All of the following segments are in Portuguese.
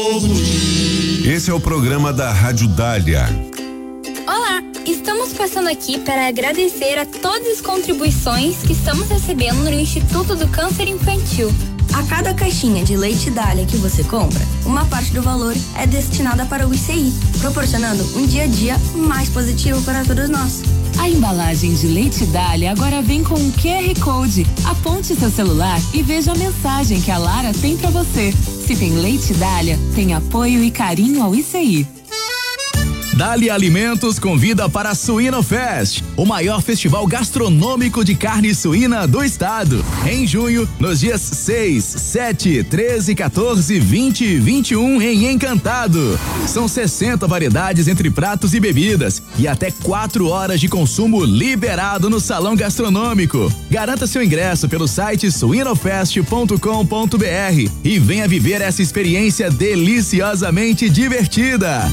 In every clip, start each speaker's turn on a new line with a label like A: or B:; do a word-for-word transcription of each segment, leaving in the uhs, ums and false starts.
A: Esse é o programa da Rádio Dália.
B: Olá, estamos passando aqui para agradecer a todas as contribuições que estamos recebendo no Instituto do Câncer Infantil.
C: A cada caixinha de leite Dália que você compra, uma parte do valor é destinada para o I C I, proporcionando um dia a dia mais positivo para todos nós.
D: A embalagem de leite Dália agora vem com um Q R Code. Aponte seu celular e veja a mensagem que a Lara tem para você. Se tem leite Dália, tem apoio e carinho ao I C I.
E: Dália Alimentos convida para a Suíno Fest, o maior festival gastronômico de carne suína do estado. Em junho, nos dias seis, sete, treze, quatorze, vinte e vinte e um em Encantado. São sessenta variedades entre pratos e bebidas e até quatro horas de consumo liberado no salão gastronômico. Garanta seu ingresso pelo site suinofest ponto com ponto br e venha viver essa experiência deliciosamente divertida.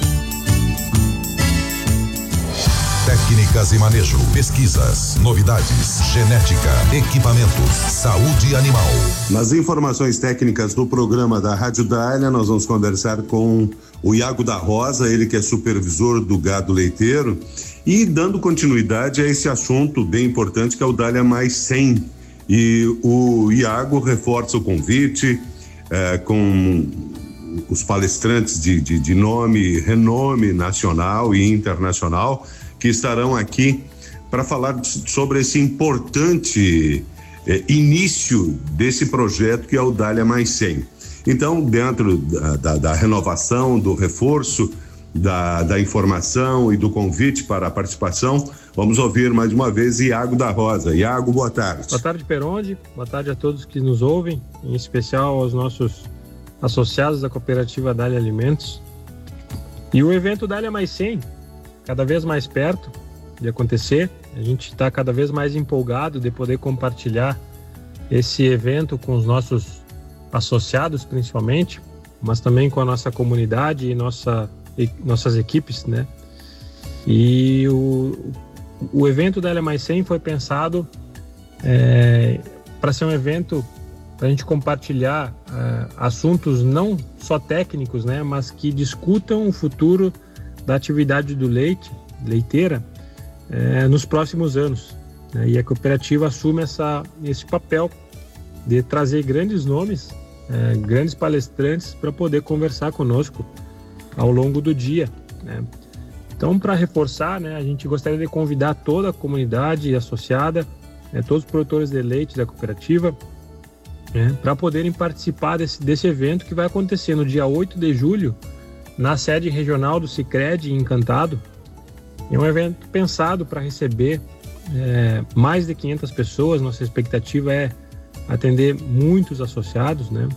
A: Técnicas e manejo, pesquisas, novidades, genética, equipamentos, saúde animal. Nas informações técnicas do programa da Rádio Dália, nós vamos conversar com o Iago da Rosa, ele que é supervisor do gado leiteiro, e dando continuidade a esse assunto bem importante que é o Dália Mais cem. E o Iago reforça o convite eh, com os palestrantes de, de, de nome, renome nacional e internacional, que estarão aqui para falar sobre esse importante eh, início desse projeto que é o Dália Mais cem. Então, dentro da, da, da renovação, do reforço, da, da informação e do convite para a participação, vamos ouvir mais uma vez Iago da Rosa. Iago, boa tarde.
F: Boa tarde, Peronde. Boa tarde a todos que nos ouvem, em especial aos nossos associados da cooperativa Dália Alimentos. E o evento Dália Mais cem, cada vez mais perto de acontecer, a gente está cada vez mais empolgado de poder compartilhar esse evento com os nossos associados principalmente, mas também com a nossa comunidade e nossa, e nossas equipes, né? E o, o evento Dália Mais cem foi pensado é, para ser um evento para a gente compartilhar é, assuntos não só técnicos, né, mas que discutam o futuro da atividade do leite, leiteira, é, nos próximos anos. Né? E a cooperativa assume essa, esse papel de trazer grandes nomes, é, grandes palestrantes para poder conversar conosco ao longo do dia. Né? Então, para reforçar, né, a gente gostaria de convidar toda a comunidade associada, né, todos os produtores de leite da cooperativa, né, para poderem participar desse, desse evento que vai acontecer no dia oito de julho, na sede regional do Sicredi em Encantado. É um evento pensado para receber é, mais de quinhentas pessoas. Nossa expectativa é atender muitos associados, né?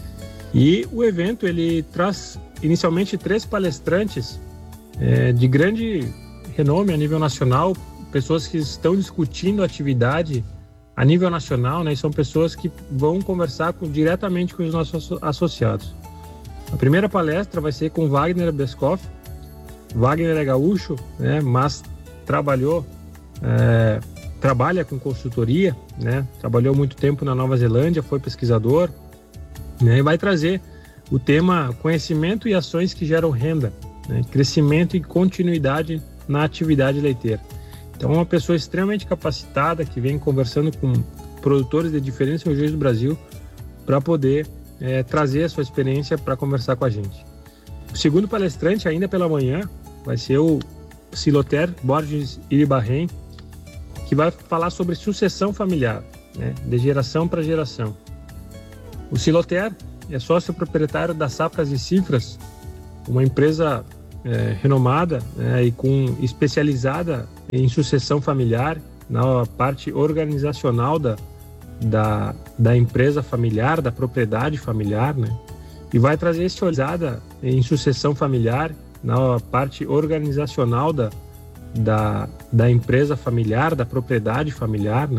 F: E o evento ele traz inicialmente três palestrantes é, de grande renome a nível nacional, pessoas que estão discutindo a atividade a nível nacional, né? E são pessoas que vão conversar com, diretamente com os nossos associados. A primeira palestra vai ser com Wagner Bescoff. Wagner é gaúcho, né, mas trabalhou, é, trabalha com consultoria, né, trabalhou muito tempo na Nova Zelândia, foi pesquisador, né, e vai trazer o tema conhecimento e ações que geram renda, né, crescimento e continuidade na atividade leiteira. Então, é uma pessoa extremamente capacitada que vem conversando com produtores de diferentes regiões do Brasil para poder É, trazer a sua experiência para conversar com a gente. O segundo palestrante, ainda pela manhã, vai ser o Siloter Borges Iribarren, que vai falar sobre sucessão familiar, né, de geração para geração. O Siloter é sócio proprietário da Safras e Cifras, uma empresa é, renomada é, e com, especializada em sucessão familiar, na parte organizacional da Da, da empresa familiar, da propriedade familiar, né? E vai trazer esse olhada em sucessão familiar, na parte organizacional da, da, da empresa familiar, da propriedade familiar, né?